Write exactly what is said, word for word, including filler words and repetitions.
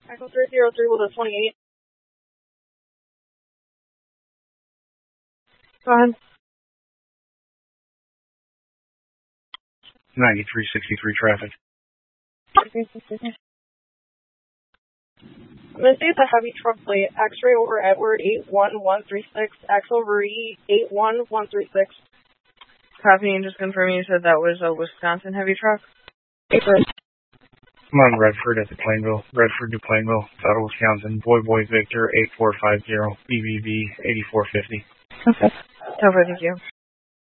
Echo three zero three with a twenty-eight. Go ahead. ninety-three sixty-three traffic. I'm going to say it's a heavy truck plate. X-ray over Edward eight one one three six. X over E eight one one three six. Copy, and just confirming you said that was a Wisconsin heavy truck? Paper. I'm on Redford at the Plainville. Redford to Plainville. Battle, Wisconsin. Boy Boy Victor eight four five zero. B B B eighty-four fifty. Okay. Over, thank you.